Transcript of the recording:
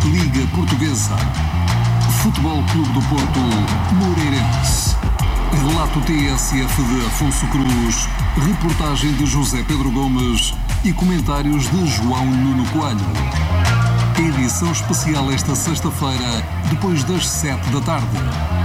Liga Portuguesa. Futebol Clube do Porto, Moreirense. Relato TSF de Afonso Cruz, reportagem de José Pedro Gomes e comentários de João Nuno Coelho. Edição especial esta sexta-feira, depois das 7 da tarde.